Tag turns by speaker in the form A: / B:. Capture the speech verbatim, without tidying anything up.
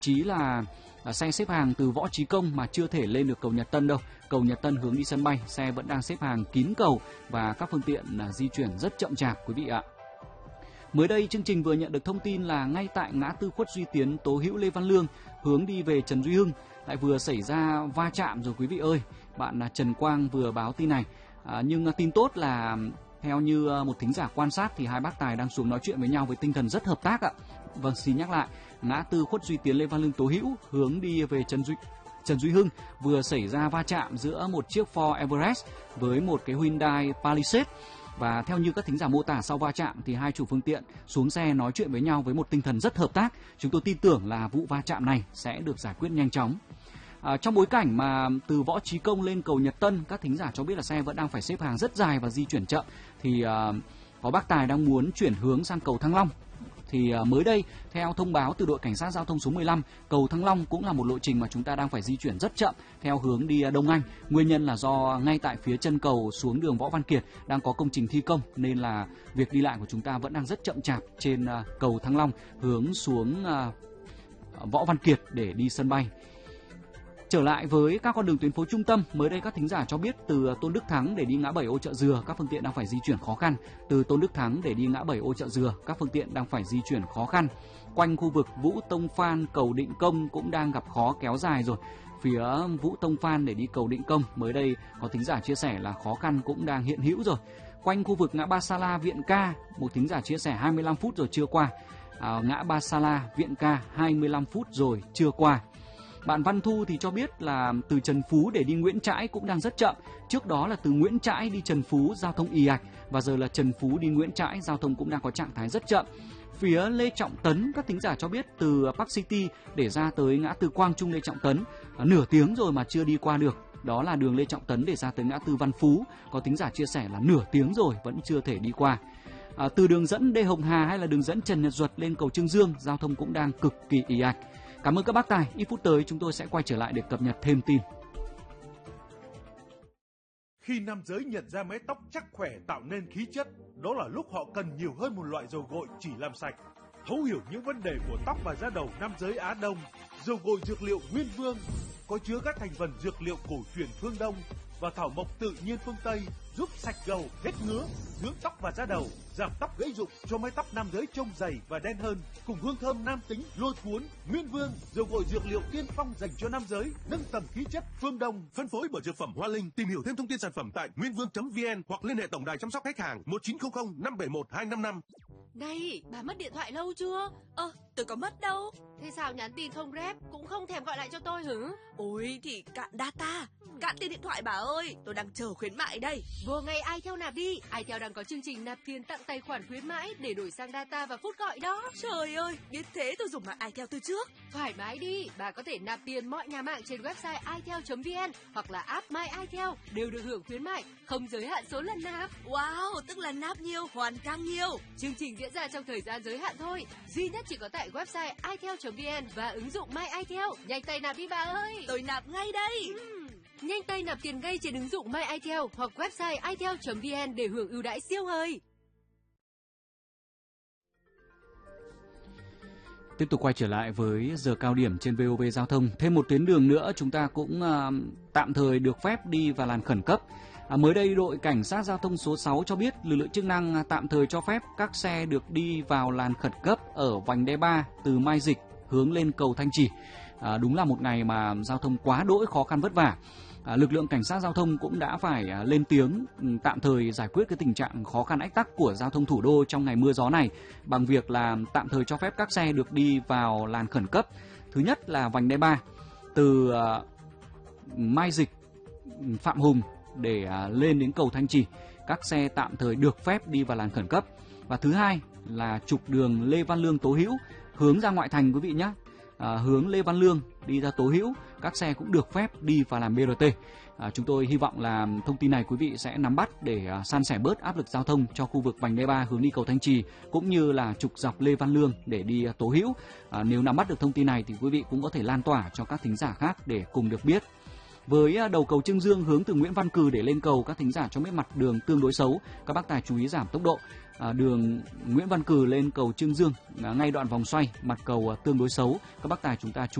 A: chí là À, xe xếp hàng từ Võ Trí Công mà chưa thể lên được cầu Nhật Tân đâu. Cầu Nhật Tân hướng đi sân bay, xe vẫn đang xếp hàng kín cầu và các phương tiện à, di chuyển rất chậm chạp quý vị ạ. Mới đây chương trình vừa nhận được thông tin là ngay tại ngã tư Khuất Duy Tiến, Tố Hữu, Lê Văn Lương hướng đi về Trần Duy Hưng lại vừa xảy ra va chạm rồi quý vị ơi. Bạn à, Trần Quang vừa báo tin này. À, nhưng à, tin tốt là theo như à, một thính giả quan sát thì hai bác tài đang xuống nói chuyện với nhau với tinh thần rất hợp tác ạ. Vâng, xin nhắc lại, ngã tư Khuất Duy Tiến, Lê Văn Lương, Tố Hữu hướng đi về Trần Duy Trần Duy Hưng vừa xảy ra va chạm giữa một chiếc Ford Everest với một cái Hyundai Palisade. Và theo như các thính giả mô tả, sau va chạm thì hai chủ phương tiện xuống xe nói chuyện với nhau với một tinh thần rất hợp tác. Chúng tôi tin tưởng là vụ va chạm này sẽ được giải quyết nhanh chóng. À, trong bối cảnh mà từ Võ Trí Công lên cầu Nhật Tân, các thính giả cho biết là xe vẫn đang phải xếp hàng rất dài và di chuyển chậm, thì à, có bác tài đang muốn chuyển hướng sang cầu Thăng Long. Thì uh, mới đây, theo thông báo từ đội cảnh sát giao thông số mười lăm, cầu Thăng Long cũng là một lộ trình mà chúng ta đang phải di chuyển rất chậm theo hướng đi uh, Đông Anh. Nguyên nhân là do ngay tại phía chân cầu xuống đường Võ Văn Kiệt đang có công trình thi công, nên là việc đi lại của chúng ta vẫn đang rất chậm chạp trên uh, cầu Thăng Long hướng xuống uh, Võ Văn Kiệt để đi sân bay. Trở lại với các con đường tuyến phố trung tâm, mới đây các thính giả cho biết từ Tôn Đức Thắng để đi ngã bảy Ô Chợ Dừa, các phương tiện đang phải di chuyển khó khăn. Từ Tôn Đức Thắng để đi ngã bảy Ô Chợ Dừa, các phương tiện đang phải di chuyển khó khăn. Quanh khu vực Vũ Tông Phan, cầu Định Công cũng đang gặp khó kéo dài rồi. Phía Vũ Tông Phan để đi cầu Định Công, mới đây có thính giả chia sẻ là khó khăn cũng đang hiện hữu rồi. Quanh khu vực ngã ba Sa La, Viện Ca, một thính giả chia sẻ hai mươi lăm phút rồi chưa qua. À, ngã ba Sa La, Viện Ca hai mươi lăm phút rồi chưa qua. Bạn Văn Thu thì cho biết là từ Trần Phú để đi Nguyễn Trãi cũng đang rất chậm. Trước đó là từ Nguyễn Trãi đi Trần Phú giao thông ì ạch, và giờ là Trần Phú đi Nguyễn Trãi giao thông cũng đang có trạng thái rất chậm. Phía Lê Trọng Tấn, các thính giả cho biết từ Park City để ra tới ngã tư Quang Trung Lê Trọng Tấn nửa tiếng rồi mà chưa đi qua được. Đó là đường Lê Trọng Tấn để ra tới ngã tư Văn Phú, có thính giả chia sẻ là nửa tiếng rồi vẫn chưa thể đi qua. À, từ đường dẫn Đê Hồng Hà hay là đường dẫn Trần Nhật Duật lên cầu Trương Dương, giao thông cũng đang cực kỳ ì ạch. Cảm ơn các bác tài. Ít phút tới chúng tôi sẽ quay trở lại để cập nhật thêm tin.
B: Khi nam giới nhận ra mái tóc chắc khỏe tạo nên khí chất, đó là lúc họ cần nhiều hơn một loại dầu gội chỉ làm sạch. Thấu hiểu những vấn đề của tóc và da đầu nam giới Á Đông, dầu gội dược liệu Nguyên Vương có chứa các thành phần dược liệu cổ truyền phương Đông và thảo mộc tự nhiên phương Tây, giúp sạch gầu, hết ngứa, dưỡng tóc và da đầu, giảm tóc gãy rụng, cho mái tóc nam giới trông dày và đen hơn, cùng hương thơm nam tính lôi cuốn. Nguyên Vương, dầu gội dược liệu tiên phong dành cho nam giới, nâng tầm khí chất phương Đông.
C: Phân phối bởi Dược phẩm Hoa Linh. Tìm hiểu thêm thông tin sản phẩm tại nguyên vương chấm vn hoặc liên hệ tổng đài chăm sóc khách hàng một chín không không năm bảy một hai năm năm.
D: Này, bà mất điện thoại lâu chưa? Ơ, ờ, tôi có mất đâu. Thế sao nhắn tin không rep, cũng không thèm gọi lại cho tôi hử?
E: Ôi thì cạn data, cạn tiền điện thoại bà ơi, tôi đang chờ khuyến mại đây.
D: Vừa ngày iTel nạp đi, iTel đang có chương trình nạp tiền tặng tài khoản khuyến mãi để đổi sang data và phút gọi đó.
E: Trời ơi, biết thế tôi dùng mạng iTel từ trước.
D: Thoải mái đi, bà có thể nạp tiền mọi nhà mạng trên website itel chấm vn hoặc là app My iTel đều được hưởng khuyến mại, không giới hạn số lần nạp.
E: Wow, tức là nạp nhiều, hoàn càng nhiều.
D: Chương trình diễn ra trong thời gian giới hạn thôi, duy nhất chỉ có tại website itel chấm vn và ứng dụng My iTel. Nhanh tay nạp đi bà ơi.
E: Tôi nạp ngay đây.
D: Uhm. Nhanh tay nạp tiền ngay trên ứng dụng My iTel hoặc website itel chấm vn để hưởng ưu đãi siêu hời.
A: Tiếp tục quay trở lại với giờ cao điểm trên vê o vê Giao thông. Thêm một tuyến đường nữa chúng ta cũng uh, tạm thời được phép đi vào làn khẩn cấp. À, mới đây đội cảnh sát giao thông số sáu cho biết lực lượng chức năng tạm thời cho phép các xe được đi vào làn khẩn cấp ở vành đai ba từ Mai Dịch hướng lên cầu Thanh Trì. À, đúng là một ngày mà giao thông quá đỗi khó khăn vất vả. À, lực lượng cảnh sát giao thông cũng đã phải à, lên tiếng um, tạm thời giải quyết cái tình trạng khó khăn ách tắc của giao thông thủ đô trong ngày mưa gió này bằng việc là tạm thời cho phép các xe được đi vào làn khẩn cấp. Thứ nhất là vành đai ba từ à, Mai Dịch, Phạm Hùng để à, lên đến cầu Thanh Trì, các xe tạm thời được phép đi vào làn khẩn cấp. Và thứ hai là trục đường Lê Văn Lương Tố Hữu hướng ra ngoại thành quý vị nhé. À, hướng Lê Văn Lương đi ra Tố Hữu, các xe cũng được phép đi vào làn bê rờ tê. À, chúng tôi hy vọng là thông tin này quý vị sẽ nắm bắt để à, san sẻ bớt áp lực giao thông cho khu vực vành đai ba hướng đi cầu Thanh Trì cũng như là trục dọc Lê Văn Lương để đi à, Tố Hữu. À, nếu nắm bắt được thông tin này thì quý vị cũng có thể lan tỏa cho các thính giả khác để cùng được biết. Với à, đầu cầu Chương Dương hướng từ Nguyễn Văn Cừ để lên cầu, các thính giả cho biết mặt đường tương đối xấu, các bác tài chú ý giảm tốc độ. À, đường Nguyễn Văn Cừ lên cầu Chương Dương, à, ngay đoạn vòng xoay, mặt cầu à, tương đối xấu, các bác tài chúng ta chú